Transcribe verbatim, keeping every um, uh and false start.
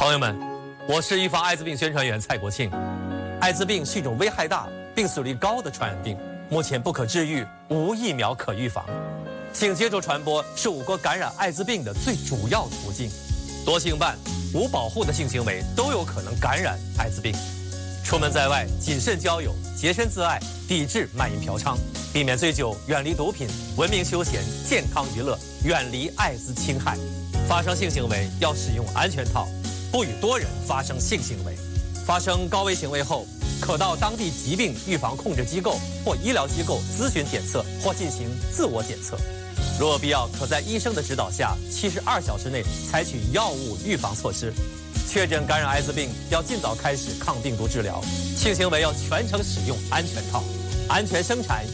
朋友们，我是预防艾滋病宣传员蔡国庆。艾滋病是一种危害大、病死率高的传染病，目前不可治愈，无疫苗可预防。性接触传播是我国感染艾滋病的最主要途径，多性伴、无保护的性行为都有可能感染艾滋病。出门在外，谨慎交友，洁身自爱，抵制卖淫嫖娼，避免醉酒，远离毒品，文明休闲，健康娱乐，远离艾滋侵害。发生性行为要使用安全套，不与多人发生性行为。发生高危行为后，可到当地疾病预防控制机构或医疗机构咨询检测或进行自我检测。若有必要，可在医生的指导下，七十二小时内采取药物预防措施。确诊感染艾滋病，要尽早开始抗病毒治疗。性行为要全程使用安全套，安全生产。